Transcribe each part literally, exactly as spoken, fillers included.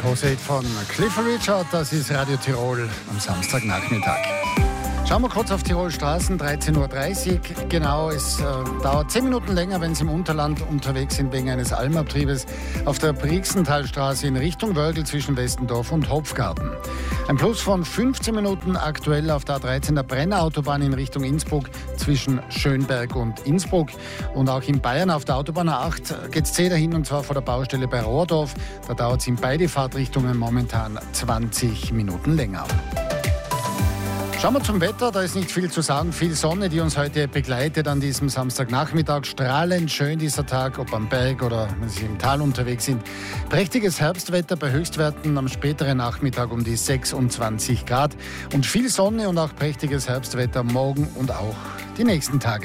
Großer Hit von Cliff Richard, das ist Radio Tirol am Samstagnachmittag. Schauen wir kurz auf Tirol Straßen, dreizehn Uhr dreißig. Genau, es äh, dauert zehn Minuten länger, wenn Sie im Unterland unterwegs sind wegen eines Almabtriebes auf der Brixentalstraße in Richtung Wörgl zwischen Westendorf und Hopfgarten. Ein Plus von fünfzehn Minuten aktuell auf der A dreizehn der Brennerautobahn in Richtung Innsbruck zwischen Schönberg und Innsbruck. Und auch in Bayern auf der Autobahn A acht geht es zäh dahin, und zwar vor der Baustelle bei Rohrdorf. Da dauert es in beide Fahrtrichtungen momentan zwanzig Minuten länger. Schauen wir zum Wetter, da ist nicht viel zu sagen. Viel Sonne, die uns heute begleitet an diesem Samstagnachmittag. Strahlend schön dieser Tag, ob am Berg oder wenn Sie im Tal unterwegs sind. Prächtiges Herbstwetter bei Höchstwerten am späteren Nachmittag um die sechsundzwanzig Grad. Und viel Sonne und auch prächtiges Herbstwetter morgen und auch die nächsten Tage.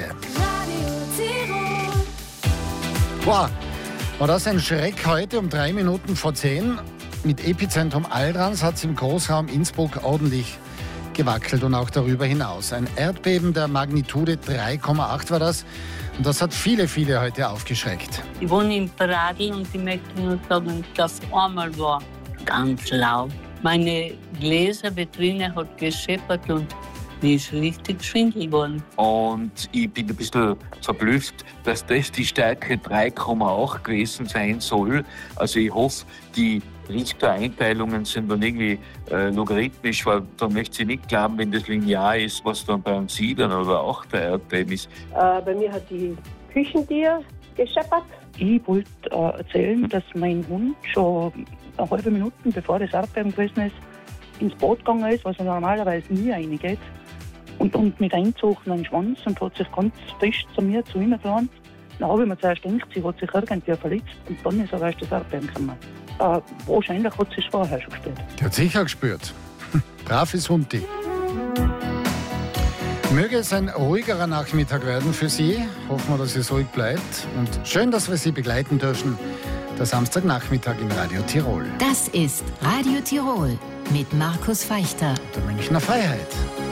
Wow, war das ein Schreck heute um drei Minuten vor zehn? Mit Epizentrum Aldrans hat es im Großraum Innsbruck ordentlich gewackelt und auch darüber hinaus. Ein Erdbeben der Magnitude drei Komma acht war das. Und das hat viele, viele heute aufgeschreckt. Ich wohne in Pradl und ich möchte nur sagen, das einmal war ganz laut. Meine Gläservitrine hat gescheppert und die ist richtig schwindelig geworden. Und ich bin ein bisschen verblüfft, dass das die Stärke drei Komma acht gewesen sein soll. Also ich hoffe, die Richter-Einteilungen sind dann irgendwie äh, logarithmisch, weil da möchte ich nicht glauben, wenn das linear ist, was dann bei einem sieben oder achter Erdbeben ist. Äh, bei mir hat die Küchentür gescheppert. Ich wollte äh, erzählen, dass mein Hund schon eine halbe Minute, bevor das Erdbeben gewesen ist, ins Boot gegangen ist, was er normalerweise nie reingeht. Und, und mit einzogenen Schwanz und hat sich ganz frisch zu mir, zu ihm gefahren. Dann habe ich mir zuerst gedacht, sie hat sich irgendwie verletzt und dann ist aber erst das Erdbeben gekommen. Äh, wahrscheinlich hat sie es vorher schon gespürt. Die hat sicher gespürt. Braves Hundi. Möge es ein ruhigerer Nachmittag werden für Sie. Hoffen wir, dass es ruhig bleibt. Und schön, dass wir Sie begleiten dürfen. Der Samstagnachmittag in Radio Tirol. Das ist Radio Tirol mit Markus Feichter. Der Münchner Freiheit.